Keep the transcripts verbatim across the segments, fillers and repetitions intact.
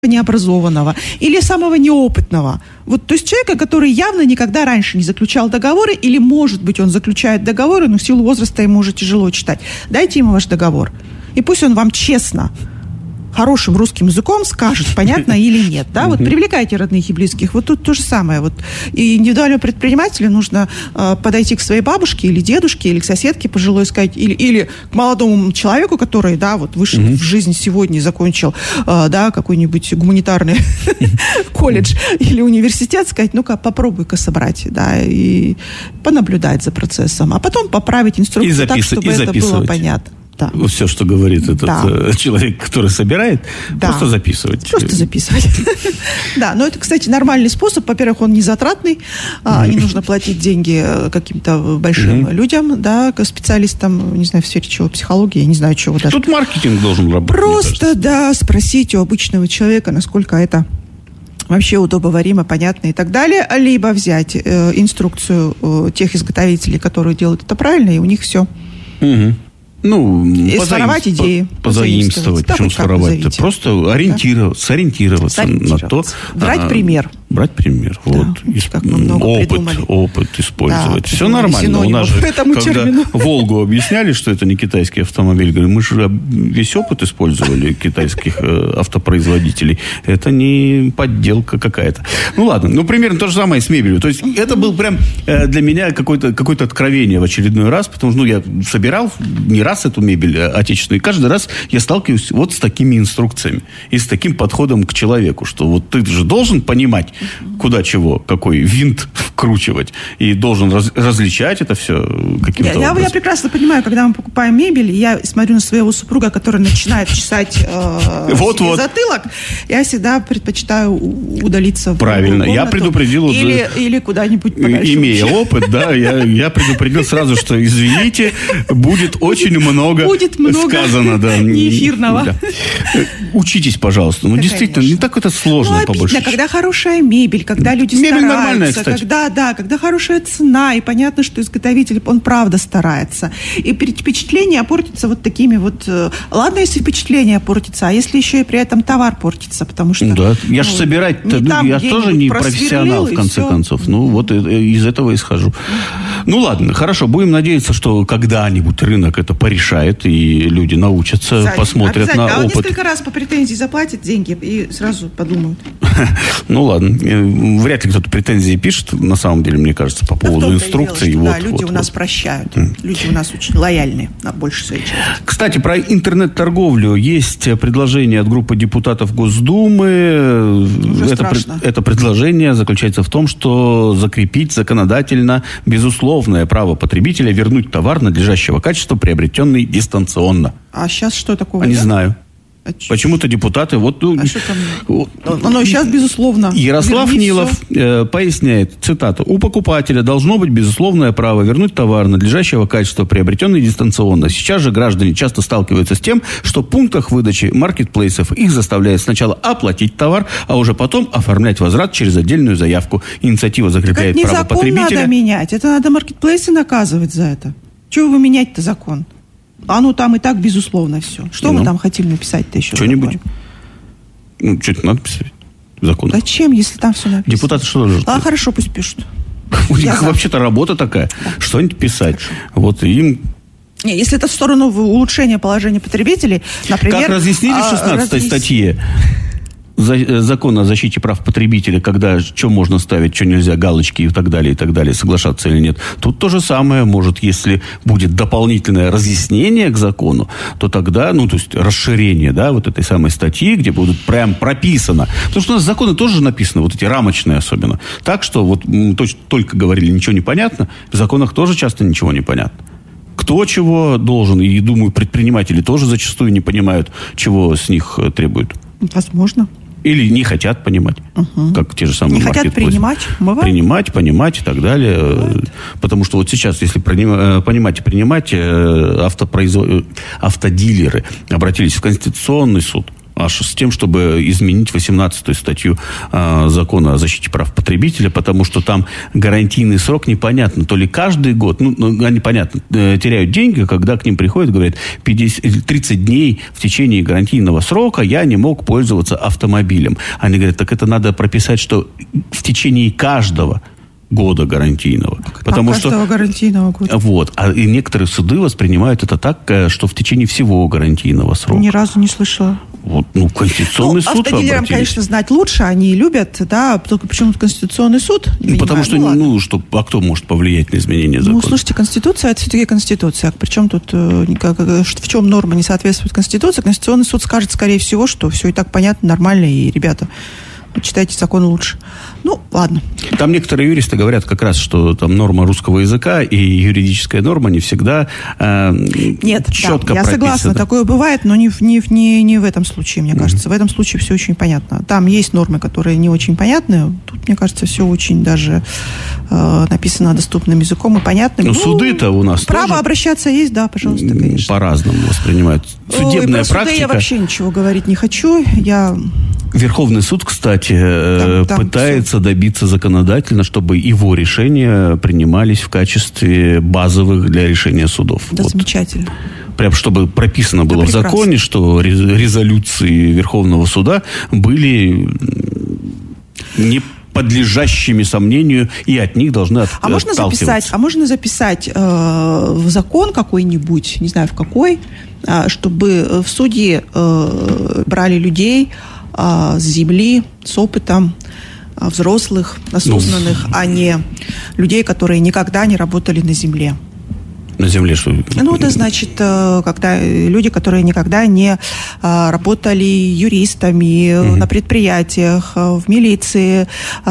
необразованного или самого неопытного. Вот, то есть человека, который явно никогда раньше не заключал договоры, или, может быть, он заключает договоры, но в силу возраста ему уже тяжело читать. Дайте ему ваш договор. И пусть он вам честно, хорошим русским языком скажет, понятно или нет. Да? Вот привлекайте родных и близких. Вот тут то же самое. Вот. И индивидуальному предпринимателю нужно э, подойти к своей бабушке или дедушке, или к соседке пожилой сказать, или, или к молодому человеку, который, да, вот вышел mm-hmm. в жизнь сегодня и закончил, э, да, какой-нибудь гуманитарный колледж или университет, сказать, ну-ка, попробуй-ка собрать, да, и понаблюдать за процессом, а потом поправить инструкцию так, чтобы это было понятно. Да. Все, что говорит этот да. человек, который собирает, да. просто записывать. Просто записывать. Да, но это, кстати, нормальный способ. Во-первых, он не затратный, не нужно платить деньги каким-то большим людям, да, специалистам, не знаю, в сфере чего, психологии, я не знаю, чего даже. Тут маркетинг должен работать. Просто, да, спросить у обычного человека, насколько это вообще удобоваримо, понятно и так далее, либо взять э, инструкцию э, тех изготовителей, которые делают это правильно, и у них все. Угу. Ну, и своровать идеи. Позаимствовать. Почему своровать? Просто ориентироваться, да? сориентироваться, сориентироваться на то. Брать а, пример. Брать пример. Да. Вот. Как мы много опыт, придумали. опыт использовать. Да, все нормально. У нас же, когда термину. Волгу объясняли, что это не китайский автомобиль, говорю, мы же весь опыт использовали китайских э, автопроизводителей. Это не подделка какая-то. Ну ладно, ну примерно то же самое с мебелью. То есть это был прям э, для меня какое-то, какое-то откровение в очередной раз, потому что ну, я собирал не раз эту мебель отечественную, и каждый раз я сталкиваюсь вот с такими инструкциями и с таким подходом к человеку, что вот ты же должен понимать, куда чего, какой винт вкручивать, и должен раз, различать это все каким-то я, образом. Я прекрасно понимаю, когда мы покупаем мебель, я смотрю на своего супруга, который начинает чесать э, вот, вот. затылок, я всегда предпочитаю удалиться Правильно, в я предупредил или, уже, или куда-нибудь подальше. Имея опыт, да, я, я предупредил сразу, что, извините, будет очень много, будет много сказано. Да, неэфирного. Да. Учитесь, пожалуйста. Ну, да, действительно, конечно. Не так это сложно, ну, по большому счету. Когда хорошая мебель, когда люди мебель стараются, когда, да, когда хорошая цена, и понятно, что изготовитель, он правда старается. И впечатление портится вот такими вот... Ладно, если впечатление портится, а если еще и при этом товар портится, потому что... Да, я же ну, собирать-то, ну, я тоже не профессионал, в конце все. концов. Ну, вот из этого исхожу. Ну, ладно, хорошо, будем надеяться, что когда-нибудь рынок это порешает, и люди научатся, посмотрят на а опыт. А несколько раз по претензии заплатят деньги и сразу подумают. Ну, ладно. Вряд ли кто-то претензии пишет, на самом деле, мне кажется, по поводу да инструкций. Дело, вот, да, люди вот, у нас вот. прощают. Mm. Люди у нас очень лояльные на большей своей части. Кстати, про интернет-торговлю есть предложение от группы депутатов Госдумы. Уже это, страшно. это предложение заключается в том, что закрепить законодательно безусловное право потребителя вернуть товар надлежащего качества, приобретенный дистанционно. А сейчас что такого? А не знаю. А Почему-то депутаты... Вот, ну, а что там? Вот, оно сейчас, безусловно. Ярослав Верни Нилов э, поясняет, цитата, «У покупателя должно быть безусловное право вернуть товар надлежащего качества, приобретенный дистанционно. Сейчас же граждане часто сталкиваются с тем, что в пунктах выдачи маркетплейсов их заставляют сначала оплатить товар, а уже потом оформлять возврат через отдельную заявку. Инициатива закрепляет так право потребителя». Не закон надо менять, это надо маркетплейсы наказывать за это. Чего вы менять-то закон? А ну там и так, безусловно, все. Что ну, мы там хотим написать-то еще? Что-нибудь. Ну, что-то надо писать. Закон. Зачем, если там все написано? Депутаты что должны? А, хорошо, пусть пишут. У них вообще-то работа такая. Да. Что-нибудь писать. Хорошо. Вот им... Не, если это в сторону улучшения положения потребителей, например... Как разъяснили в шестнадцатой разъяс... статье Закон о защите прав потребителя, когда что можно ставить, что нельзя, галочки и так далее, и так далее, соглашаться или нет. Тут то же самое, может, если будет дополнительное разъяснение к закону, то тогда, ну, то есть расширение, да, вот этой самой статьи, где будут прям прописано. Потому что у нас законы тоже написаны, вот эти рамочные особенно. Так что, вот точно, только говорили, ничего не понятно, в законах тоже часто ничего не понятно. Кто чего должен, и, думаю, предприниматели тоже зачастую не понимают, чего с них требуют. Возможно. Или не хотят понимать, угу. как те же самые не хотят принимать, бывает. Принимать, понимать и так далее. Бывает. Потому что вот сейчас, если понимать и принимать, автопроизв... автодилеры обратились в Конституционный суд аж с тем, чтобы изменить восемнадцатую статью э, закона о защите прав потребителя, потому что там гарантийный срок непонятно, то ли каждый год, ну, ну они, понятно, э, теряют деньги, когда к ним приходят, говорят, пятьдесят, тридцать дней в течение гарантийного срока я не мог пользоваться автомобилем. Они говорят, так это надо прописать, что в течение каждого года гарантийного. А потому каждого что, гарантийного года. Вот. А и некоторые суды воспринимают это так, что в течение всего гарантийного срока. Ни разу не слышала. Вот, ну, Конституционный ну, суд автодилерам, конечно, знать лучше, они любят, да, только почему-то Конституционный суд. Ну, потому что, ну, ну что, а кто может повлиять на изменение закона? Ну, слушайте, Конституция, это все-таки Конституция. Причем тут, как, в чем норма не соответствует Конституции? Конституционный суд скажет, скорее всего, что все и так понятно, нормально, и, ребята, читайте закон лучше. Ну, ладно. Там некоторые юристы говорят как раз, что там норма русского языка и юридическая норма не всегда э, Нет, четко да, я прописаны. согласна, такое бывает, но не, не, не, не в этом случае, мне кажется. Mm-hmm. В этом случае все очень понятно. Там есть нормы, которые не очень понятны. Тут, мне кажется, все очень даже э, написано доступным языком и понятным. Ну, суды-то у нас право тоже обращаться есть, да, пожалуйста, конечно. По-разному воспринимают. Судебная Ой, про практика. Суды я вообще ничего говорить не хочу. Я... Верховный суд, кстати, там, там пытается все. добиться законодательно, чтобы его решения принимались в качестве базовых для решения судов. Да, вот. Замечательно. Прям чтобы прописано было да, в законе, что резолюции Верховного суда были не подлежащими сомнению, и от них должны от, а можно записать, А можно записать э, в закон какой-нибудь, не знаю в какой, э, чтобы в суде э, брали людей э, с земли, с опытом, э, взрослых, осознанных, ну, а не людей, которые никогда не работали на земле. На земле что? Ну, это значит, когда люди, которые никогда не работали юристами угу. на предприятиях, в милиции,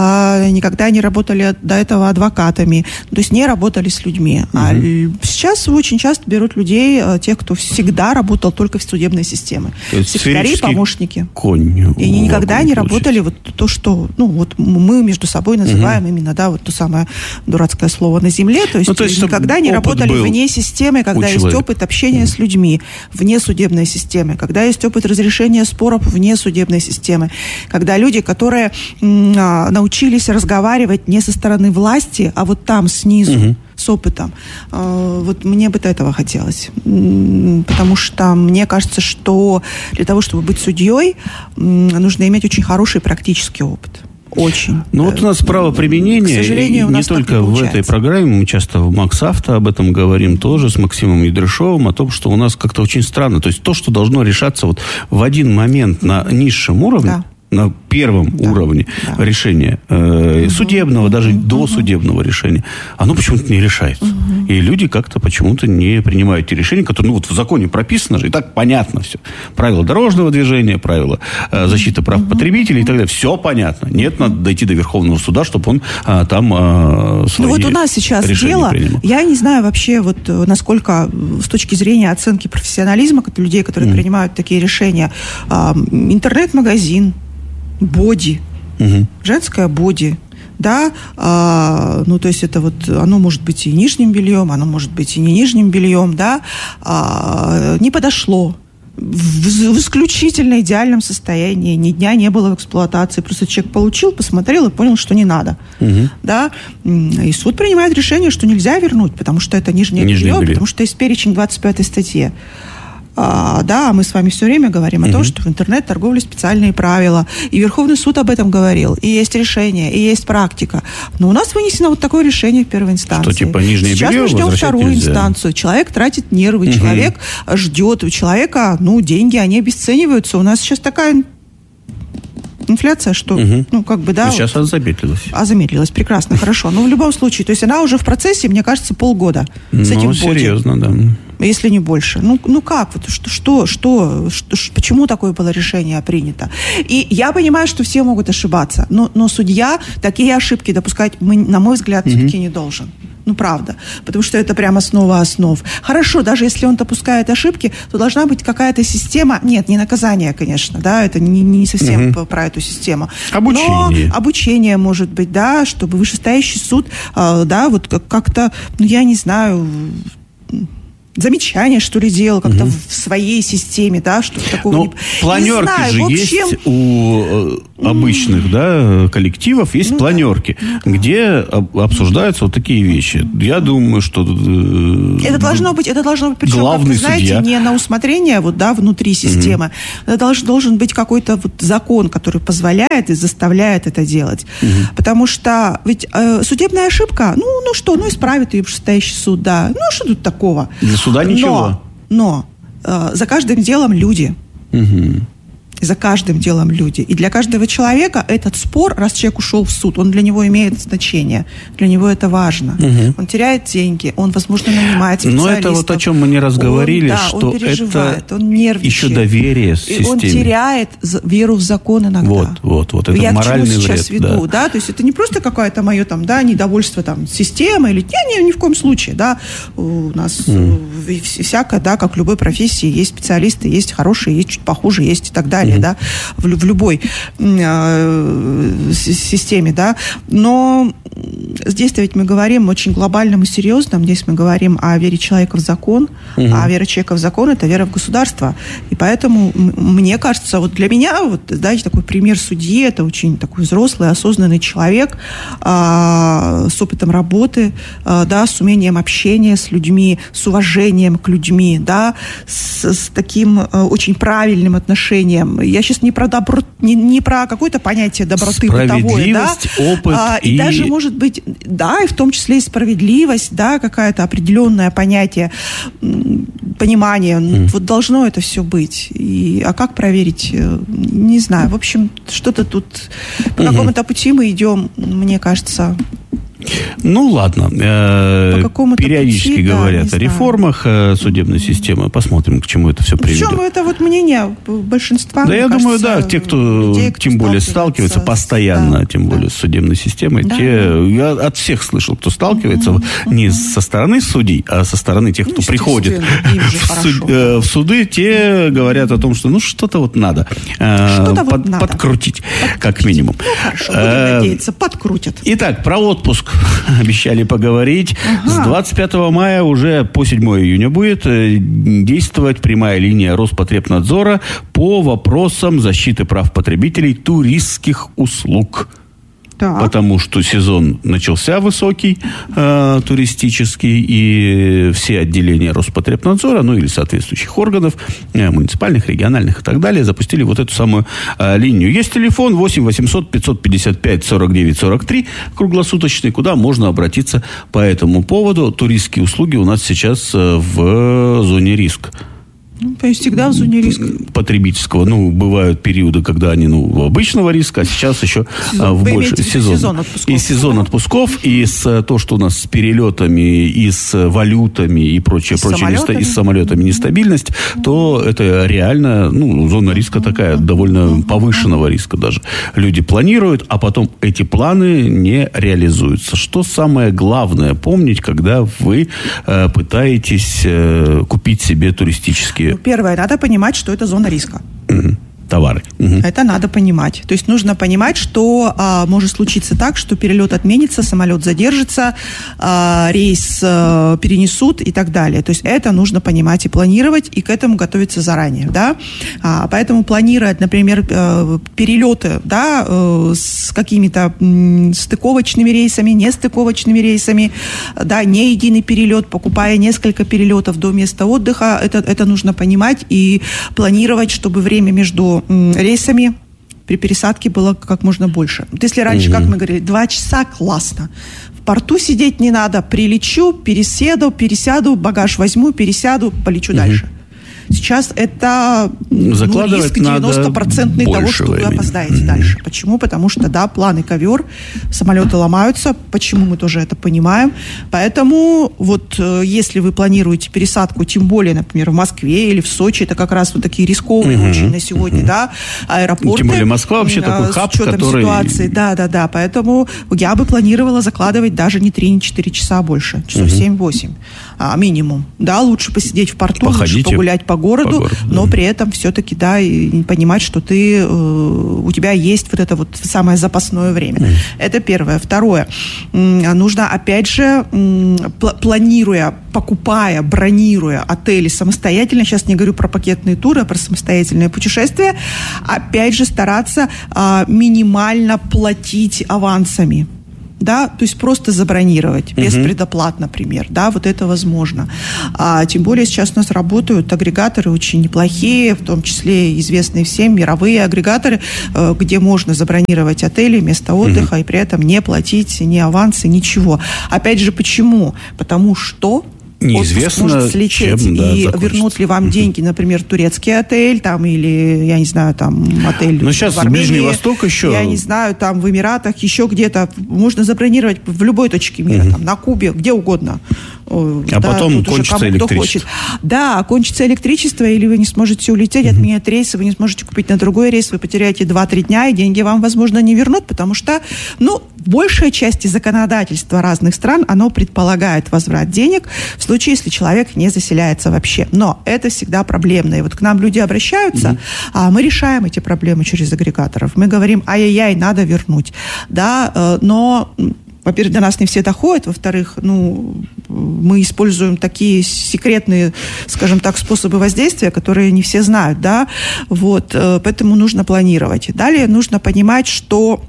никогда не работали до этого адвокатами, то есть не работали с людьми. Угу. А сейчас очень часто берут людей, тех, кто всегда работал только в судебной системе. Секретари, помощники. Конь. И они никогда не работали вот то, что, ну, вот мы между собой называем угу. именно, да, вот то самое дурацкое слово на земле, то есть, ну, то есть никогда не работали вне системы, когда есть опыт общения mm. с людьми вне судебной системы, когда есть опыт разрешения споров вне судебной системы, когда люди, которые м, а, научились разговаривать не со стороны власти, а вот там снизу, mm-hmm. с опытом. А, вот мне бы этого хотелось. Потому что мне кажется, что для того, чтобы быть судьей, нужно иметь очень хороший практический опыт. Очень. Ну вот у нас правоприменение, к сожалению, у нас не только в этой программе, мы часто в МаксАвто об этом говорим тоже с Максимом Ядрышевым, о том, что у нас как-то очень странно. То есть то, что должно решаться вот в один момент на низшем уровне, да. на первом да, уровне да. решения э, угу. судебного, даже угу. досудебного решения, оно почему-то не решается. Угу. И люди как-то почему-то не принимают те решения, которые, ну вот в законе прописано же, и так понятно все. Правила дорожного движения, правила э, защиты прав угу. потребителей и так далее. Все понятно. Нет, надо дойти до Верховного суда, чтобы он э, там э, свои Ну вот у нас сейчас дело, принимал. Я не знаю вообще, вот насколько с точки зрения оценки профессионализма людей, которые угу. принимают такие решения, э, интернет-магазин, боди, угу. женское боди, да, а, ну, то есть это вот, оно может быть и нижним бельем, оно может быть и не нижним бельем, да, а, не подошло. В, в исключительно идеальном состоянии, ни дня не было в эксплуатации, просто человек получил, посмотрел и понял, что не надо, угу. да, и суд принимает решение, что нельзя вернуть, потому что это нижнее, нижнее белье, белье, потому что есть перечень двадцать пятой статьи. А, да, мы с вами все время говорим о том, что в интернет-торговле специальные правила. И Верховный суд об этом говорил. И есть решение, и есть практика. Но у нас вынесено вот такое решение в первой инстанции. Что, типа, нижнее Сейчас белье мы ждем вторую нельзя. инстанцию. Человек тратит нервы, угу. человек ждет. У человека, ну, деньги, они обесцениваются. У нас сейчас такая инфляция, что, угу. ну, как бы, да. И сейчас вот, она замедлилась. А замедлилась, прекрасно, хорошо. Но в любом случае, то есть она уже в процессе, мне кажется, полгода с ну, этим боди. серьезно, да. Если не больше. Ну, ну как? Вот, что, что, что, что, почему такое было решение принято? И я понимаю, что все могут ошибаться, но, но судья такие ошибки допускать, мы, на мой взгляд, mm-hmm. все-таки не должен. Ну, правда. Потому что это прям основа основ. Хорошо, даже если он допускает ошибки, то должна быть какая-то система. Нет, не наказание, конечно, да, это не, не совсем mm-hmm. про эту систему. Обучение. Но обучение, может быть, да, чтобы вышестоящий суд, э, да, вот как- как-то, ну, я не знаю... замечания, что ли, делал как-то угу. в своей системе, да, что такого Но не... планерки не знаю, же общем... есть у обычных, mm. да, коллективов, есть ну, планерки, да. где обсуждаются вот такие вещи. Я думаю, что... Это должно быть, это должно быть, причем, главный как вы знаете, судья. не на усмотрение вот, да, внутри системы. Mm-hmm. Это должен, должен быть какой-то вот закон, который позволяет и заставляет это делать. Mm-hmm. Потому что ведь э, судебная ошибка, ну, ну что, ну исправит ее вышестоящий суд, да. Ну, что тут такого? Для суда ничего. Но, но э, за каждым делом люди. Mm-hmm. За каждым делом люди. И для каждого человека этот спор, раз человек ушел в суд, он для него имеет значение. Для него это важно. Угу. Он теряет деньги, он, возможно, нанимает специалистов. Но это вот о чем мы не раз говорили, он, да, что он переживает, это он нервничает. еще доверие в системе. И он теряет веру в закон иногда. Вот, вот, вот. Это Я моральный к чему вред. сейчас веду, да. да? То есть это не просто какое-то мое там, да, недовольство там системой или... Не, не, ни в коем случае, да. У нас mm. всякое, да, как в любой профессии, есть специалисты, есть хорошие, есть чуть похуже, есть и так далее, mm-hmm. да. В, в любой э, системе, да, но здесь-то ведь мы говорим очень глобальном и серьезном, здесь мы говорим о вере человека в закон, угу. а вера человека в закон – это вера в государство, и поэтому мне кажется, вот для меня, вот, знаете, такой пример судьи, это очень такой взрослый, осознанный человек э, с опытом работы, э, да, с умением общения с людьми, с уважением к людьми, да, с, с таким э, очень правильным отношением. Я сейчас не про добро, не, не про какое-то понятие доброты бытовой, да, опыт а, и, и даже, может быть, да, и в том числе и справедливость, да, какое-то определенное понятие, понимание, mm. вот должно это все быть. И, а как проверить? Не знаю. В общем, что-то тут по mm-hmm. какому-то пути мы идем, мне кажется... Ну, ладно. Периодически пути, говорят да, о реформах судебной системы. Посмотрим, к чему это все приведет. Причем это вот мнение большинства. Да, я кажется, думаю, да, те, кто, людей, кто тем более сталкиваются постоянно, да, тем более да. с судебной системой, да. те, я от всех слышал, кто сталкивается mm-hmm. не со стороны судей, а со стороны тех, кто ну, приходит в, суд, в суды, те говорят о том, что ну что-то вот надо, что-то под, вот надо. подкрутить, подкрутить, как минимум. Ну, хорошо, будем надеяться, подкрутят. Итак, про отпуск обещали поговорить. Ага. С двадцать пятого мая уже по седьмое июня будет действовать прямая линия Роспотребнадзора по вопросам защиты прав потребителей туристских услуг. Так. Потому что сезон начался высокий, э, туристический, и все отделения Роспотребнадзора, ну или соответствующих органов, э, муниципальных, региональных и так далее, запустили вот эту самую э, линию. Есть телефон восемь восемьсот пятьсот пятьдесят пять сорок девять сорок три, круглосуточный, куда можно обратиться по этому поводу. Туристские услуги у нас сейчас э, в зоне риска. Ну, то есть всегда в зоне риска. Потребительского. Ну, бывают периоды, когда они, ну, обычного риска, а сейчас еще а, в больше сезон. сезон отпусков. И сезон да? отпусков, и с то, что у нас с перелетами, и с валютами, и прочее, и прочее, самолетами. Неста, и с самолетами нестабильность, mm-hmm. то это реально, ну, зона риска такая, mm-hmm. довольно mm-hmm. повышенного риска даже. Люди планируют, а потом эти планы не реализуются. Что самое главное помнить, когда вы э, пытаетесь э, купить себе туристические... Ну, первое, надо понимать, что это зона риска. Mm-hmm. Товары. Угу. Это надо понимать. То есть нужно понимать, что а, может случиться так, что перелет отменится, самолет задержится, а, рейс а, перенесут и так далее. То есть это нужно понимать и планировать, и к этому готовиться заранее. Да? А, поэтому планировать, например, а, перелеты, да, а, с какими-то м, стыковочными рейсами, нестыковочными рейсами, да, не единый перелет, покупая несколько перелетов до места отдыха, это, это нужно понимать и планировать, чтобы время между рейсами при пересадке было как можно больше. Вот если раньше, угу. как мы говорили, два часа классно. В порту сидеть не надо. Прилечу, переседу, пересяду, багаж возьму, пересяду, полечу угу. дальше. Сейчас это ну, риск девяносто процентов того, что вы опоздаете mm-hmm. дальше. Почему? Потому что, да, планы ковер, самолеты ломаются. Почему? Мы тоже это понимаем. Поэтому вот если вы планируете пересадку, тем более, например, в Москве или в Сочи, это как раз вот такие рисковые mm-hmm. очень на сегодня, mm-hmm. да, аэропорты. Тем более Москва вообще такой хаб, который... ситуации. Да, да, да. Поэтому я бы планировала закладывать даже не три, не четыре часа больше. Часов mm-hmm. семь-восемь а, минимум. Да, лучше посидеть в порту, Походите. лучше погулять по городу, по городу но да. при этом все-таки, да, и понимать, что ты, э, у тебя есть вот это вот самое запасное время. Mm. Это первое. Второе. Нужно, опять же, пл- планируя, покупая, бронируя отели самостоятельно, сейчас не говорю про пакетные туры, а про самостоятельные путешествия, опять же стараться э, минимально платить авансами. Да, то есть просто забронировать, без uh-huh. предоплат, например, да, вот это возможно. А, тем более сейчас у нас работают агрегаторы очень неплохие, в том числе известные всем мировые агрегаторы, э, где можно забронировать отели, место отдыха uh-huh. и при этом не платить ни авансы, ничего. Опять же, почему? Потому что неизвестно, может слететь, чем, да, и закончится. Вернут ли вам uh-huh. деньги, например, турецкий отель, там, или, я не знаю, там, отель Но сейчас в Армении, Ближний Восток еще... я не знаю, там, в Эмиратах, еще где-то, можно забронировать в любой точке мира, uh-huh. там, на Кубе, где угодно. А да, потом кончится электричество. Да, кончится электричество, или вы не сможете улететь, uh-huh. отменят рейсы, вы не сможете купить на другой рейс, вы потеряете два-три дня, и деньги вам, возможно, не вернут, потому что, ну, большая часть законодательства разных стран, оно предполагает возврат денег в случае, если человек не заселяется вообще. Но это всегда проблемно. И вот к нам люди обращаются, mm-hmm. а мы решаем эти проблемы через агрегаторов. Мы говорим, ай-яй-яй, надо вернуть. Да, но... Во-первых, до нас не все доходят, во-вторых, ну, мы используем такие секретные, скажем так, способы воздействия, которые не все знают, да, вот, поэтому нужно планировать. Далее нужно понимать, что...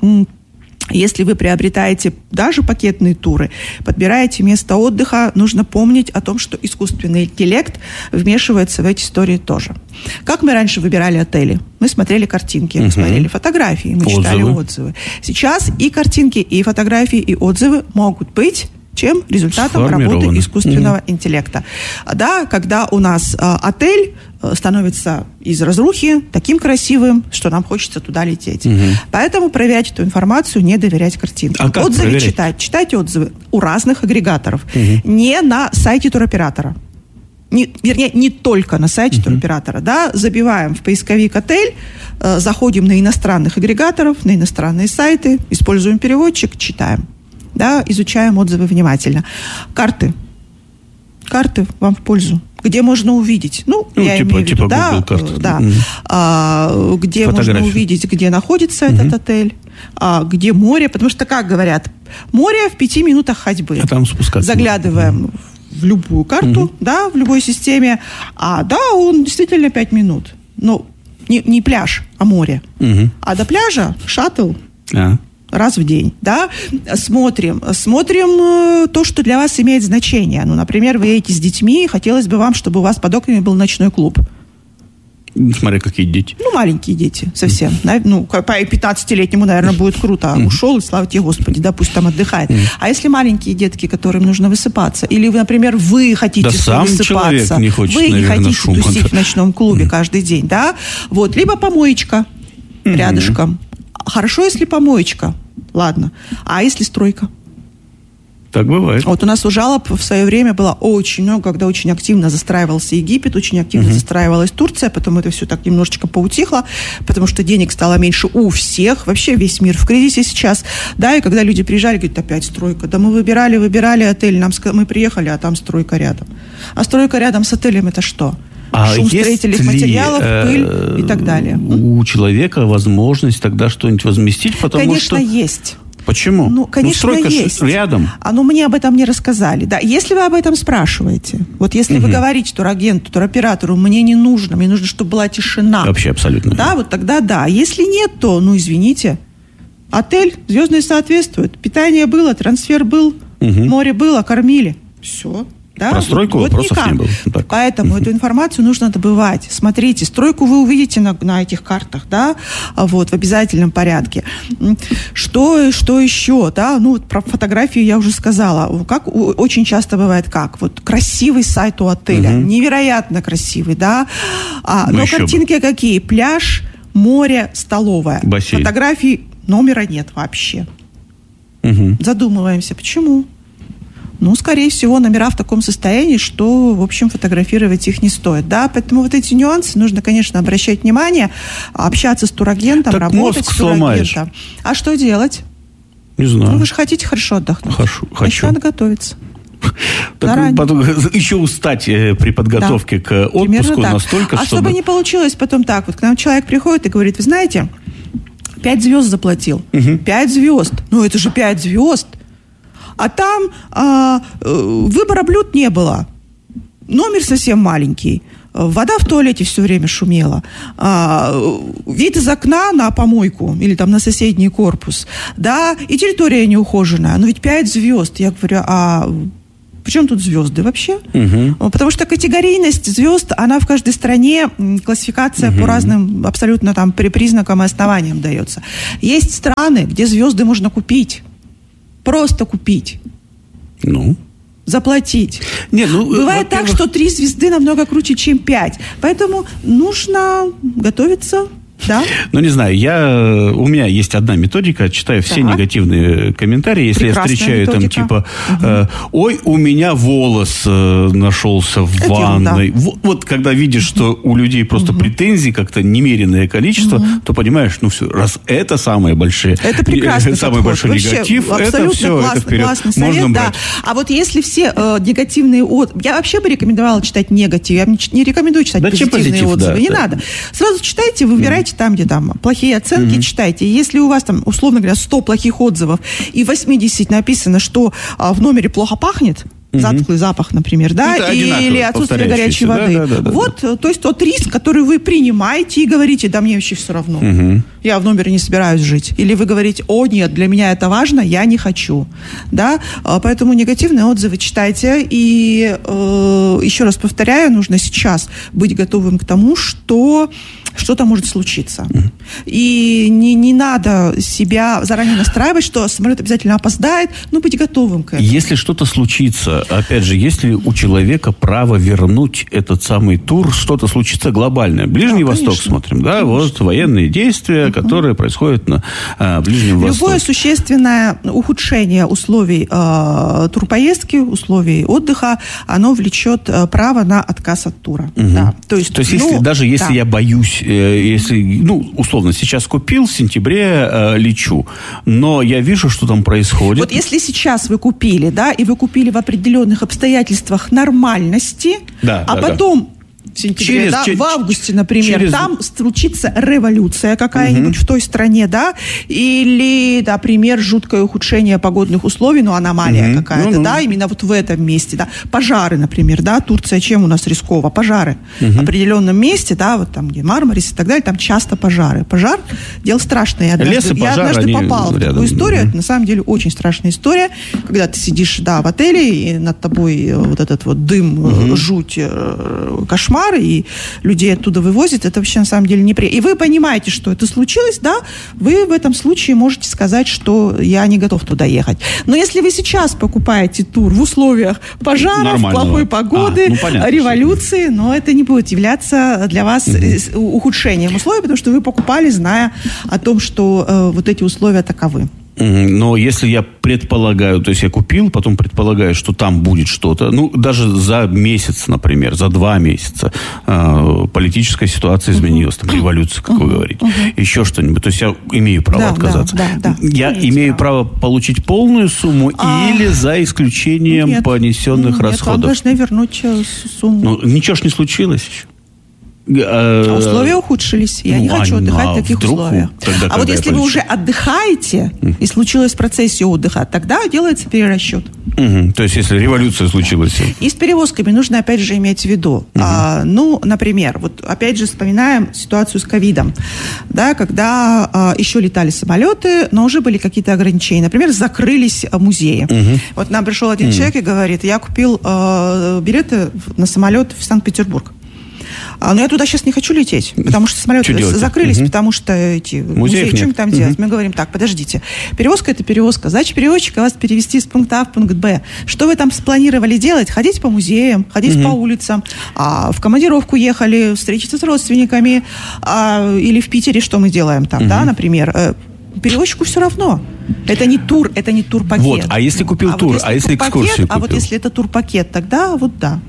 Если вы приобретаете даже пакетные туры, подбираете место отдыха, нужно помнить о том, что искусственный интеллект вмешивается в эти истории тоже. Как мы раньше выбирали отели? Мы смотрели картинки, мы uh-huh. смотрели фотографии, мы отзывы. читали отзывы. Сейчас и картинки, и фотографии, и отзывы могут быть чем результатом работы искусственного mm-hmm. интеллекта. Да, когда у нас э, отель э, становится из разрухи таким красивым, что нам хочется туда лететь. Mm-hmm. Поэтому проверять эту информацию, не доверять картинкам. А как отзывы проверять? читать. Читайте отзывы у разных агрегаторов. Mm-hmm. Не на сайте туроператора. Не, вернее, не только на сайте uh-huh. туроператора, да, забиваем в поисковик отель, э, заходим на иностранных агрегаторов, на иностранные сайты, используем переводчик, читаем. Да, изучаем отзывы внимательно. Карты. Карты вам в пользу. Где можно увидеть? Ну, ну я типа, имею в виду, типа да, да mm-hmm. а, где Фотографии. Можно увидеть, где находится mm-hmm. этот отель, а, где море. Потому что, как говорят, море в пяти минутах ходьбы. А там спускаться. Заглядываем mm-hmm. в любую карту, mm-hmm. да, в любой системе. А, да, он действительно пять минут. Но не, не пляж, а море. Mm-hmm. А до пляжа шаттл. Ah. Раз в день, да, смотрим, смотрим то, что для вас имеет значение. Ну, например, вы едете с детьми, хотелось бы вам, чтобы у вас под окнами был ночной клуб. Смотри, какие дети. Ну, маленькие дети, совсем. Mm-hmm. Ну, по пятнадцатилетнему, наверное, будет круто. Mm-hmm. Ушел, и слава тебе, Господи, да, пусть там отдыхает. Mm-hmm. А если маленькие детки, которым нужно высыпаться, или, например, вы хотите да сам высыпаться, не хочет, вы наверное, не хотите шума, тусить да. в ночном клубе mm-hmm. каждый день, да, вот, либо помоечка mm-hmm. рядышком. Хорошо, если помоечка, ладно. А если стройка? Так бывает. Вот у нас у жалоб в свое время было очень много, когда очень активно застраивался Египет, очень активно uh-huh. застраивалась Турция, потом это все так немножечко поутихло, потому что денег стало меньше у всех, вообще весь мир в кризисе сейчас, да, и когда люди приезжали, говорят, опять стройка, да мы выбирали, выбирали отель, нам, мы приехали, а там стройка рядом. А стройка рядом с отелем это что? А шум строительных ли, материалов, э, пыль и так далее. У человека возможность тогда что-нибудь возместить, потому конечно, что... Конечно, есть. Почему? Ну, конечно, ну, стройка есть. Рядом. А ну, мне об этом не рассказали. Да, если вы об этом спрашиваете, вот если угу. вы говорите турагенту, туроператору, мне не нужно, мне нужно, чтобы была тишина. Вообще абсолютно. Да, вот тогда да. Если нет, то, ну, извините, отель звездный соответствует. Питание было, трансфер был, угу. море было, кормили. Все. Да? Про стройку вот вопросов никак. не было. Так. Поэтому эту информацию нужно добывать. Смотрите, стройку вы увидите на, на этих картах, да, вот, в обязательном порядке. Что, что еще, да, ну, вот про фотографию я уже сказала. Как очень часто бывает как? Вот красивый сайт у отеля, угу. невероятно красивый, да, а, но картинки бы. Какие? Пляж, море, столовая. Бассейн. Фотографий номера нет вообще. Угу. Задумываемся, почему? Ну, скорее всего, номера в таком состоянии, что, в общем, фотографировать их не стоит. Да? Поэтому вот эти нюансы нужно, конечно, обращать внимание, общаться с турагентом, так работать с турагентом. Сломаешь. А что делать? Не знаю. Ну, вы же хотите хорошо отдохнуть. Хочу. Значит, надо готовиться. Так, потом, еще устать при подготовке да. к отпуску настолько, а чтобы... чтобы не получилось потом так, вот к нам человек приходит и говорит, вы знаете, пять звезд заплатил, угу. пять звезд, ну это же пять звезд, а там а, выбора блюд не было, номер совсем маленький, вода в туалете все время шумела, а, вид из окна на помойку или там на соседний корпус, да, и территория неухоженная, но ведь пять звезд, я говорю, а... Причем тут звезды вообще? Угу. Потому что категорийность звезд, она в каждой стране, классификация угу. по разным абсолютно там признакам и основаниям дается. Есть страны, где звезды можно купить. Просто купить. Ну? Заплатить. Нет, ну, бывает так, что три звезды намного круче, чем пять. Поэтому нужно готовиться... Да? Ну, не знаю, я, у меня есть одна методика, читаю все так. негативные комментарии, если Прекрасная я встречаю методика. Там типа, угу. э, ой, у меня волос э, нашелся в это ванной. Вот, вот когда видишь, что у людей просто угу. претензий как-то немеренное количество, угу. то понимаешь, ну все, раз это самое большое, это прекрасный самый подход. большой Вообще, негатив, это все, класс, это вперед. Классный совет, можно да. брать. А вот если все э, негативные отзывы, я вообще бы рекомендовала читать негатив, я не рекомендую читать да позитивные позитив, отзывы, да, не да. надо. Сразу читайте, выбирайте mm. там, где там плохие оценки, mm-hmm. читайте. Если у вас там, условно говоря, сто плохих отзывов и в восьмидесяти написано, что а, в номере плохо пахнет, mm-hmm. затхлый запах, например, да, ну, или отсутствие горячей воды. Да, да, да, вот, да. то есть тот риск, который вы принимаете и говорите, да мне вообще все равно. Mm-hmm. Я в номере не собираюсь жить. Или вы говорите, о нет, для меня это важно, я не хочу. Да? Поэтому негативные отзывы читайте. И э, еще раз повторяю, нужно сейчас быть готовым к тому, что что-то может случиться. Mm-hmm. И не, не надо себя заранее настраивать, что самолет обязательно опоздает, но быть готовым к этому. Если что-то случится, опять же, есть ли у человека право вернуть этот самый тур, что-то случится глобальное? Ближний да, Восток смотрим, да, конечно. Вот военные действия, uh-huh. которые происходят на а, Ближнем Любое Востоке. Любое существенное ухудшение условий а, турпоездки, условий отдыха, оно влечет а, право на отказ от тура. Uh-huh. Да. То есть, То есть ну, если, даже если да. я боюсь, если, ну, условно, сейчас купил, в сентябре э, лечу, но я вижу, что там происходит. Вот если сейчас вы купили, да, и вы купили в определенных обстоятельствах нормальности, да, а да, потом... в сентябре, через, да, через, в августе, например, через... там случится революция какая-нибудь угу. в той стране, да, или, например, жуткое ухудшение погодных условий, ну, аномалия угу. какая-то, ну, да, ну. именно вот в этом месте, да, пожары, например, да, Турция чем у нас рисково? Пожары. Угу. В определенном месте, да, вот там, где Мармарис и так далее, там часто пожары. Пожар – дело страшное. Я однажды, Лес и пожар, я однажды попала рядом. в такую историю, угу. это на самом деле очень страшная история, когда ты сидишь, да, в отеле, и над тобой вот этот вот дым, угу. жуть, кошмар, и людей оттуда вывозят, это вообще на самом деле неприятно. И вы понимаете, что это случилось, да, вы в этом случае можете сказать, что я не готов туда ехать. Но если вы сейчас покупаете тур в условиях пожаров, нормального. Плохой погоды, а, ну, революции, но это не будет являться для вас угу. ухудшением условий, потому что вы покупали, зная о том, что э, вот эти условия таковы. Но если я предполагаю, то есть я купил, потом предполагаю, что там будет что-то, ну, даже за месяц, например, за два месяца э, политическая ситуация изменилась, там, революция, как uh-huh. вы говорите, uh-huh. еще что-нибудь. То есть я имею право да, отказаться. Да, да, да. Я Имеете имею право. право получить полную сумму а... или за исключением нет, понесенных нет, расходов? Нет, вам должны вернуть сумму. Ну, ничего ж не случилось еще. А условия ухудшились. Я ну, не хочу отдыхать а в таких вдруг, условиях. Тогда, а вот если вы уже отдыхаете, mm. и случилось в процессе отдыха, тогда делается перерасчет. Mm-hmm. То есть, если революция случилась. И с перевозками нужно, опять же, иметь в виду. Mm-hmm. А, ну, например, вот опять же вспоминаем ситуацию с ковидом. Да, когда а, еще летали самолеты, но уже были какие-то ограничения. Например, закрылись а, музеи. Mm-hmm. Вот нам пришел один mm-hmm. человек и говорит, я купил а, билеты на самолет в Санкт-Петербург. Но я туда сейчас не хочу лететь, потому что самолеты закрылись, угу. потому что эти музеи, что им там угу. делать? Мы говорим, так, подождите, перевозка – это перевозка. Задача перевозчика вас перевести с пункта А в пункт Б. Что вы там спланировали делать? Ходить по музеям, ходить угу. по улицам, а в командировку ехали, встретиться с родственниками, а, или в Питере что мы делаем там, угу. да, например. Перевозчику все равно. Это не тур, это не турпакет. Вот, а если купил а тур, вот если а если экскурсию купил? А вот если это турпакет, тогда вот да.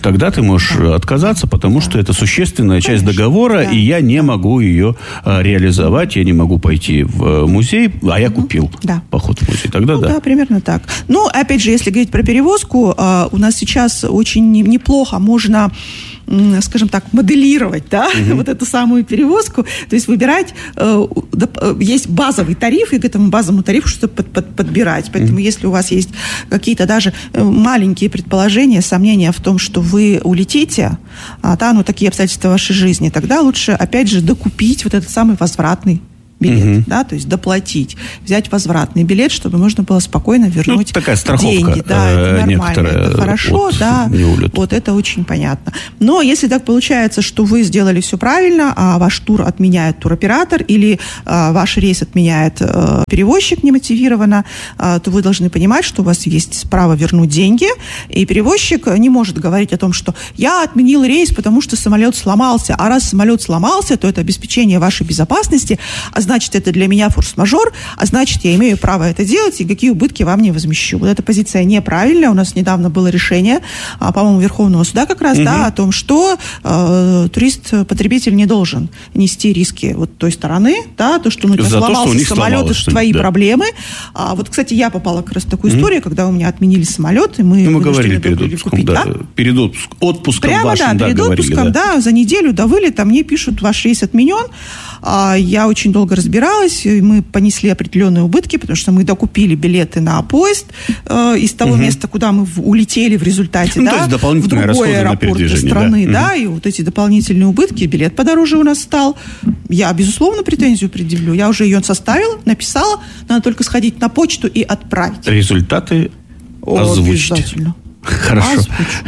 Тогда ты можешь да. отказаться, потому да. что это существенная Конечно. часть договора, да. и я не да. могу ее а, реализовать, я не могу пойти в музей, а я купил да. поход в музей. Тогда ну, да. да, примерно так. Ну, опять же, если говорить про перевозку, а, у нас сейчас очень неплохо можно, скажем так, моделировать, да, угу. вот эту самую перевозку, то есть выбирать, э, есть базовый тариф, и к этому базовому тарифу что-то под, под, подбирать. Поэтому угу. если у вас есть какие-то даже маленькие предположения, сомнения в том, что вы улетите, а, да, ну, такие обстоятельства вашей жизни, тогда лучше, опять же, докупить вот этот самый возвратный билет, угу. да, то есть доплатить, взять возвратный билет, чтобы можно было спокойно вернуть ну, такая страховка, деньги. Да, это нормально, это хорошо, да, вот это очень понятно. Но если так получается, что вы сделали все правильно, а ваш тур отменяет туроператор или а, ваш рейс отменяет а, перевозчик немотивированно, а, то вы должны понимать, что у вас есть право вернуть деньги, и перевозчик не может говорить о том, что я отменил рейс, потому что самолет сломался, а раз самолет сломался, то это обеспечение вашей безопасности, а значит, это для меня форс-мажор, а значит, я имею право это делать, и какие убытки вам не возмещу. Вот эта позиция неправильная. У нас недавно было решение, по-моему, Верховного суда как раз, угу. да, о том, что э, турист-потребитель не должен нести риски вот той стороны, да, то, что ну, у сломался то, самолет, это твои да. проблемы. А, вот, кстати, я попала как раз в такую историю, угу. когда у меня отменили самолет, и мы... Ну, мы говорили перед отпуском, купить, да. да. Перед отпуск, отпуском Прямо, вашим, да, перед да, отпуском, говорили, да. да, за неделю до вылета мне пишут, ваш рейс отменен. А, я очень долго разбиралась, и мы понесли определенные убытки, потому что мы докупили билеты на поезд э, из того угу. места, куда мы в, улетели в результате, ну, да, то есть дополнительные в другой аэропорт страны, да, да угу. и вот эти дополнительные убытки, билет подороже у нас стал. Я, безусловно, претензию предъявлю. Я уже ее составила, написала, надо только сходить на почту и отправить. Результаты озвучьте. Обязательно. Хорошо.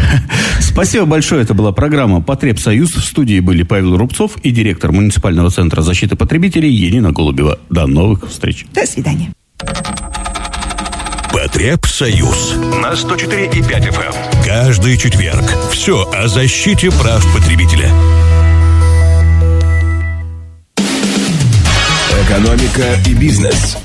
Спасибо большое. Это была программа «Потребсоюз». В студии были Павел Рубцов и директор муниципального центра защиты потребителей Елена Голубева. До новых встреч. До свидания. Потребсоюз на сто четыре и пять эф эм. Каждый четверг. Все о защите прав потребителя. Экономика и бизнес.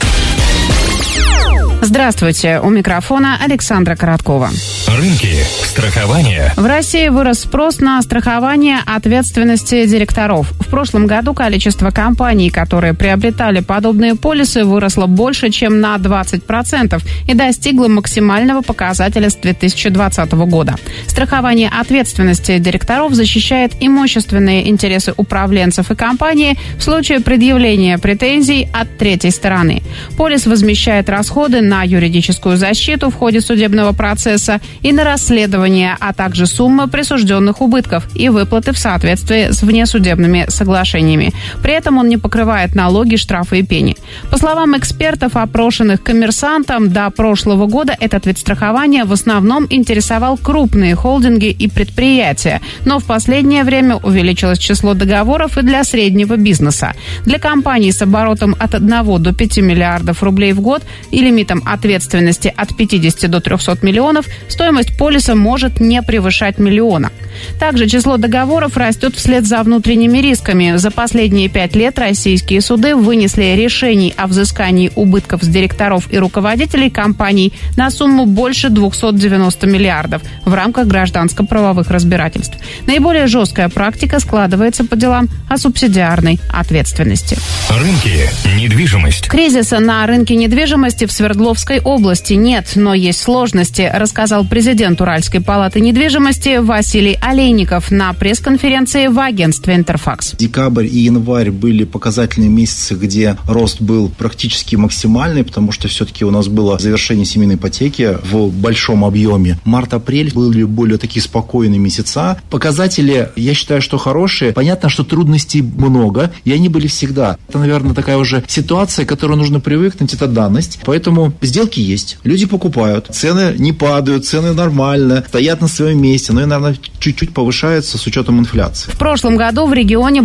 Здравствуйте. У микрофона Александра Короткова. Рынки, страхование. В России вырос спрос на страхование ответственности директоров. В прошлом году количество компаний, которые приобретали подобные полисы, выросло больше, чем на двадцать процентов и достигло максимального показателя с две тысячи двадцатого года. Страхование ответственности директоров защищает имущественные интересы управленцев и компании в случае предъявления претензий от третьей стороны. Полис возмещает расходы на юридическую защиту в ходе судебного процесса и на расследование, а также суммы присужденных убытков и выплаты в соответствии с внесудебными соглашениями. При этом он не покрывает налоги, штрафы и пени. По словам экспертов, опрошенных «Коммерсантом», до прошлого года этот вид страхования в основном интересовал крупные холдинги и предприятия, но в последнее время увеличилось число договоров и для среднего бизнеса. Для компаний с оборотом от одного до пяти миллиардов рублей в год и лимитом ответственности от пятидесяти до трехсот миллионов стоимость полиса может не превышать миллиона. Также число договоров растет вслед за внутренними рисками. За последние пять лет российские суды вынесли решений о взыскании убытков с директоров и руководителей компаний на сумму больше двухсот девяноста миллиардов в рамках гражданско-правовых разбирательств. Наиболее жесткая практика складывается по делам о субсидиарной ответственности. Рынки, недвижимость. Кризиса на рынке недвижимости в Свердловской области нет, но есть сложности, рассказал президент Уральской палаты недвижимости Василий Олейников на пресс-конференции в агентстве «Интерфакс». Декабрь и январь были показательные месяцы, где рост был практически максимальный, потому что все-таки у нас было завершение семейной ипотеки в большом объеме. Март-апрель были более такие спокойные месяца. Показатели, я считаю, что хорошие. Понятно, что трудностей много, и они были всегда. Это, наверное, такая уже ситуация, к которой нужно привыкнуть, это данность. Поэтому сделки есть, люди покупают, цены не падают, цены нормально, стоят на своем месте, но и, наверное, чуть-чуть повышаются с учетом инфляции. В прошлом году в регионе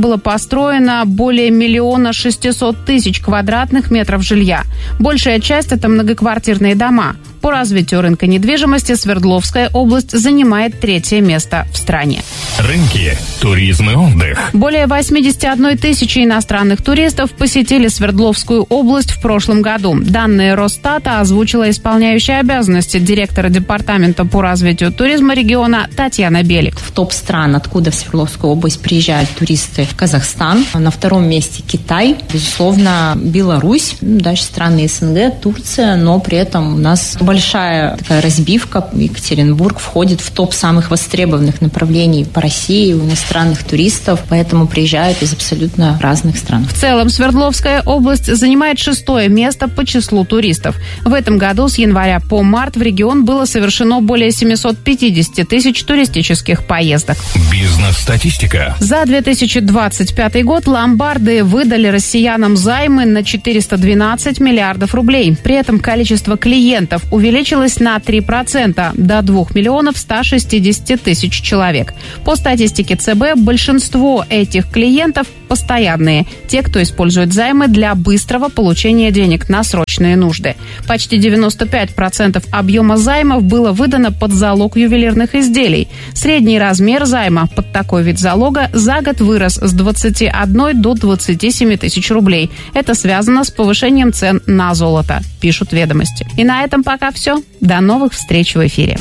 было построено более миллиона шестисот тысяч квадратных метров жилья. Большая часть – это многоквартирные дома. По развитию рынка недвижимости Свердловская область занимает третье место в стране. Рынки, туризм и отдых. Более восемьдесят одна тысяча иностранных туристов посетили Свердловскую область в прошлом году. Данные Росстата озвучила исполняющая обязанности директора департамента по развитию туризма региона Татьяна Белик. В топ стран, откуда в Свердловскую область приезжают туристы, Казахстан. На втором месте Китай. Безусловно, Беларусь. Дальше страны СНГ, Турция. Но при этом у нас большая такая разбивка. Екатеринбург входит в топ самых востребованных направлений по России у иностранных туристов. Поэтому приезжают из абсолютно разных стран. В целом, Свердловская область занимает шестое место по числу туристов. В этом году с января по март в регион было совершено более семьсот пятьдесят тысяч туристических поездок. Бизнес-статистика. За две тысячи двадцать пятый год ломбарды выдали россиянам займы на четыреста двенадцать миллиардов рублей. При этом количество клиентов увеличилось на три процента до двух миллионов ста шестидесяти тысяч человек. По статистике ЦБ, большинство этих клиентов постоянные, те, кто использует займы для быстрого получения денег на срочные нужды. Почти девяносто пять процентов объема займов было выдано под залог ювелирных изделий. Средний размер займа под такой вид залога за год вырос с двадцати одной до двадцати семи тысяч рублей. Это связано с повышением цен на золото, пишут «Ведомости». И на этом пока все. До новых встреч в эфире.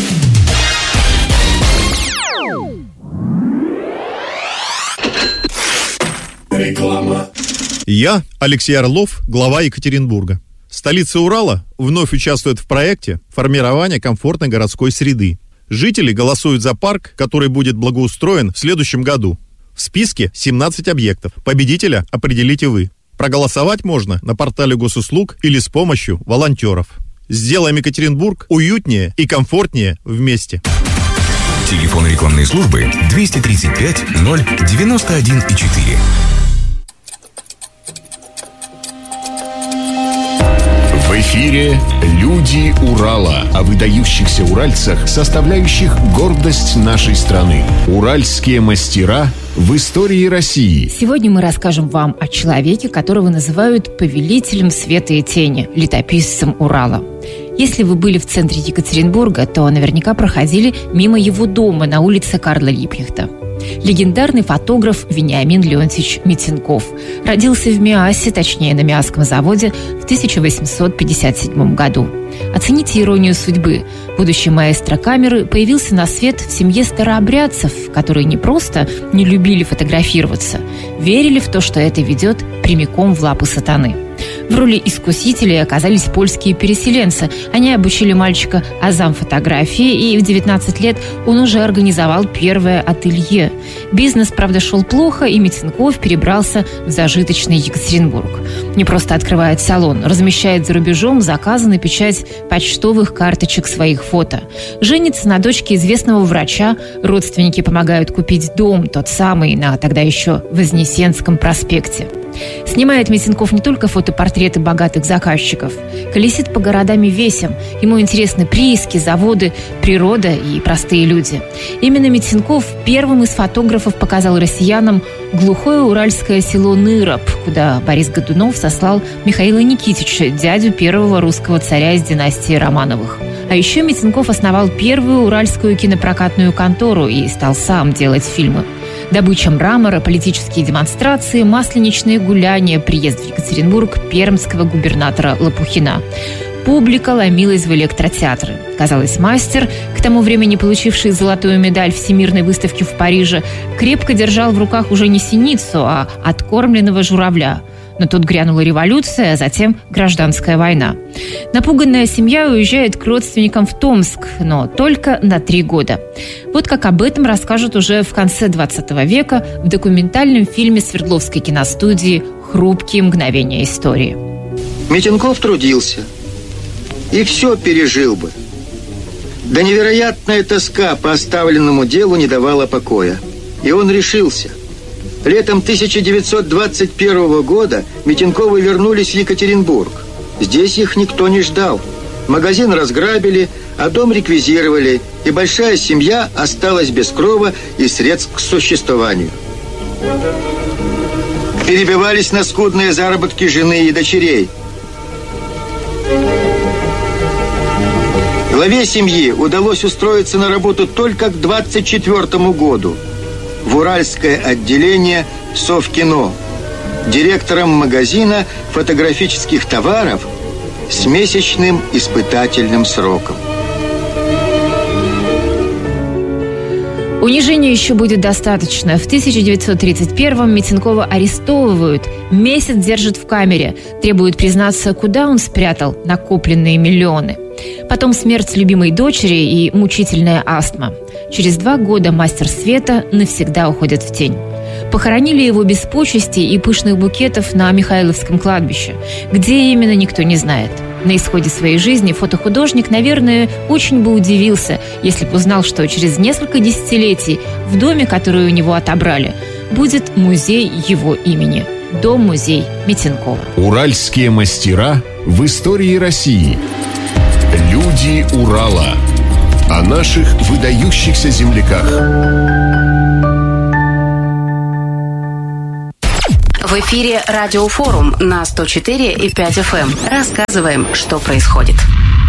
Реклама. Я, Алексей Орлов, глава Екатеринбурга. Столица Урала вновь участвует в проекте формирования комфортной городской среды. Жители голосуют за парк, который будет благоустроен в следующем году. В списке семнадцать объектов. Победителя определите вы. Проголосовать можно на портале госуслуг или с помощью волонтеров. Сделаем Екатеринбург уютнее и комфортнее вместе. Телефон рекламной службы двести тридцать пять ноль девяносто один четыре. В эфире «Люди Урала» о выдающихся уральцах, составляющих гордость нашей страны. Уральские мастера в истории России. Сегодня мы расскажем вам о человеке, которого называют повелителем света и тени, летописцем Урала. Если вы были в центре Екатеринбурга, то наверняка проходили мимо его дома на улице Карла Липкнехта. Легендарный фотограф Вениамин Леонтьевич Митенков родился в Миассе, точнее на Миасском заводе, в тысяча восемьсот пятьдесят седьмом году. Оцените иронию судьбы. Будущий маэстро камеры появился на свет в семье старообрядцев, которые не просто не любили фотографироваться, верили в то, что это ведет прямиком в лапы сатаны. В роли искусителей оказались польские переселенцы. Они обучили мальчика азам фотографии, и в девятнадцать лет он уже организовал первое ателье. Бизнес, правда, шел плохо, и Митенков перебрался в зажиточный Екатеринбург. Не просто открывает салон, размещает за рубежом заказы на печать почтовых карточек своих фото. Женится на дочке известного врача, родственники помогают купить дом, тот самый на тогда еще Вознесенском проспекте. Снимает Митенков не только фотопортреты богатых заказчиков, колесит по городам и весям. Ему интересны прииски, заводы, природа и простые люди. Именно Митенков первым из фотографов показал россиянам глухое уральское село Ныроб, куда Борис Годунов сослал Михаила Никитича, дядю первого русского царя из династии Романовых. А еще Митенков основал первую уральскую кинопрокатную контору и стал сам делать фильмы. Добыча мрамора, политические демонстрации, масленичные гуляния, приезд в Екатеринбург пермского губернатора Лопухина. Публика ломилась в электротеатры. Казалось, мастер, к тому времени получивший золотую медаль Всемирной выставки в Париже, крепко держал в руках уже не синицу, а откормленного журавля. Но тут грянула революция, а затем гражданская война. Напуганная семья уезжает к родственникам в Томск, но только на три года. Вот как об этом расскажут уже в конце двадцатого века в документальном фильме Свердловской киностудии «Хрупкие мгновения истории». Митенков трудился и все пережил бы. Да невероятная тоска по оставленному делу не давала покоя. И он решился. Летом тысяча девятьсот двадцать первого года Митенковы вернулись в Екатеринбург. Здесь их никто не ждал. Магазин разграбили, а дом реквизировали, и большая семья осталась без крова и средств к существованию. Перебивались на скудные заработки жены и дочерей. Главе семьи удалось устроиться на работу только к двадцать четвёртому году в Уральское отделение Совкино директором магазина фотографических товаров с месячным испытательным сроком. Унижения еще будет достаточно. В тысяча девятьсот тридцать первом Митенкова арестовывают, месяц держат в камере, требуют признаться, куда он спрятал накопленные миллионы. Потом смерть любимой дочери и мучительная астма. Через два года мастер света навсегда уходит в тень. Похоронили его без почестей и пышных букетов на Михайловском кладбище. Где именно, никто не знает. На исходе своей жизни фотохудожник, наверное, очень бы удивился, если бы узнал, что через несколько десятилетий в доме, который у него отобрали, будет музей его имени. Дом-музей Митенкова. Уральские мастера в истории России. Люди Урала. О наших выдающихся земляках. В эфире Радиофорум на сто четыре и пять эф эм. Рассказываем, что происходит.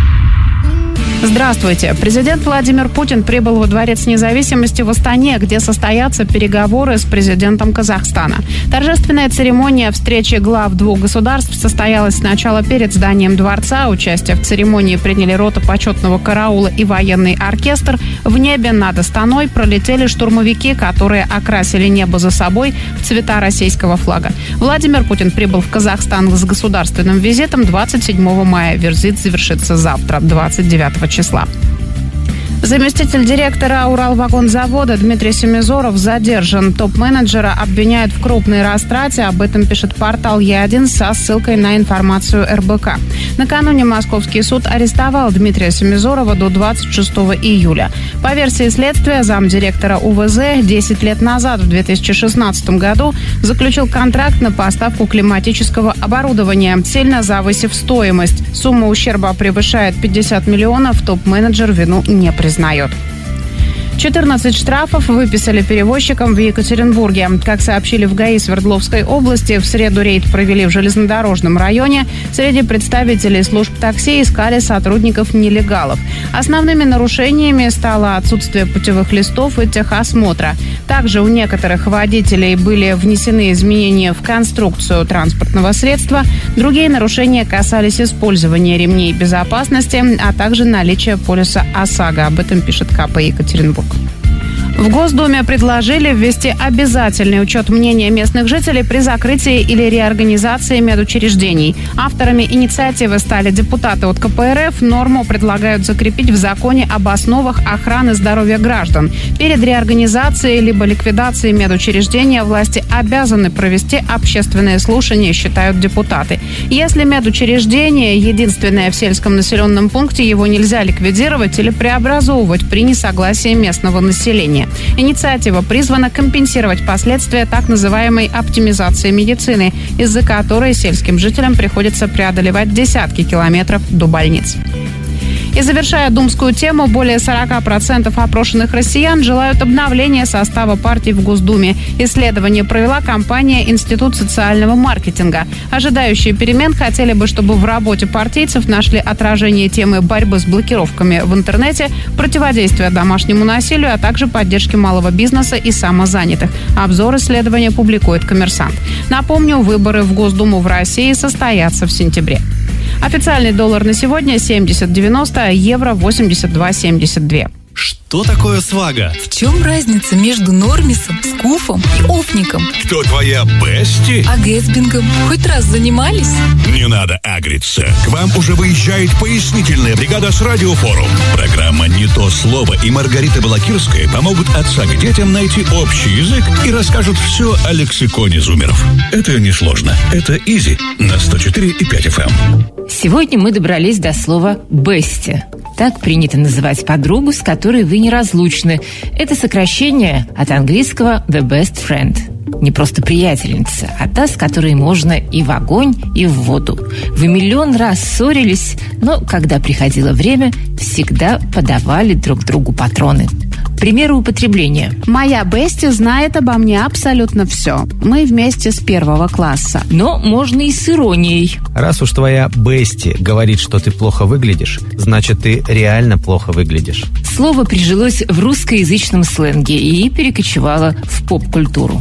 Здравствуйте. Президент Владимир Путин прибыл во Дворец независимости в Астане, где состоятся переговоры с президентом Казахстана. Торжественная церемония встречи глав двух государств состоялась сначала перед зданием дворца. Участие в церемонии приняли рота почетного караула и военный оркестр. В небе над Астаной пролетели штурмовики, которые окрасили небо за собой в цвета российского флага. Владимир Путин прибыл в Казахстан с государственным визитом двадцать седьмого мая. Визит завершится завтра, двадцать девятого числа. Заместитель директора Уралвагонзавода Дмитрий Семизоров задержан. Топ-менеджера обвиняют в крупной растрате. Об этом пишет портал Е один со ссылкой на информацию эр бэ ка. Накануне московский суд арестовал Дмитрия Семизорова до двадцать шестого июля. По версии следствия, замдиректора у вэ зэ десять лет назад, в две тысячи шестнадцатом году, заключил контракт на поставку климатического оборудования, сильно завысив стоимость. Сумма ущерба превышает пятьдесят миллионов. Топ-менеджер вину не признает. признает. четырнадцать штрафов выписали перевозчикам в Екатеринбурге. Как сообщили в ГАИ Свердловской области, в среду рейд провели в железнодорожном районе. Среди представителей служб такси искали сотрудников-нелегалов. Основными нарушениями стало отсутствие путевых листов и техосмотра. Также у некоторых водителей были внесены изменения в конструкцию транспортного средства. Другие нарушения касались использования ремней безопасности, а также наличия полиса ОСАГО. Об этом пишет ка пэ Екатеринбург. В Госдуме предложили ввести обязательный учет мнения местных жителей при закрытии или реорганизации медучреждений. Авторами инициативы стали депутаты от ка пэ эр эф. Норму предлагают закрепить в законе об основах охраны здоровья граждан. Перед реорганизацией либо ликвидацией медучреждения власти обязаны провести общественные слушания, считают депутаты. Если медучреждение единственное в сельском населенном пункте, его нельзя ликвидировать или преобразовывать при несогласии местного населения. Инициатива призвана компенсировать последствия так называемой оптимизации медицины, из-за которой сельским жителям приходится преодолевать десятки километров до больниц. И завершая думскую тему, более сорок процентов опрошенных россиян желают обновления состава партий в Госдуме. Исследование провела компания «Институт социального маркетинга». Ожидающие перемен хотели бы, чтобы в работе партийцев нашли отражение темы борьбы с блокировками в интернете, противодействия домашнему насилию, а также поддержки малого бизнеса и самозанятых. Обзор исследования публикует «Коммерсант». Напомню, выборы в Госдуму в России состоятся в сентябре. Официальный доллар на сегодня семьдесят девяносто, евро восемьдесят два семьдесят два. Что такое свага? В чем разница между нормисом, скуфом и офником? Кто твоя бести? А гэтсбингом хоть раз занимались? Не надо агриться. К вам уже выезжает пояснительная бригада с Радиофорум. Программа «Не то слово» и Маргарита Балакирская помогут отца к детям найти общий язык и расскажут все о лексиконе зумеров. Это несложно. Это изи на сто четыре и пять эф эм. Сегодня мы добрались до слова «бести». Так принято называть подругу, с которой вы неразлучны. Это сокращение от английского «the best friend». Не просто приятельница, а та, с которой можно и в огонь, и в воду. Вы миллион раз ссорились, но когда приходило время, всегда подавали друг другу патроны. Примеры употребления. Моя бести знает обо мне абсолютно все. Мы вместе с первого класса. Но можно и с иронией. Раз уж твоя бести говорит, что ты плохо выглядишь, значит, ты реально плохо выглядишь. Слово прижилось в русскоязычном сленге и перекочевало в поп-культуру.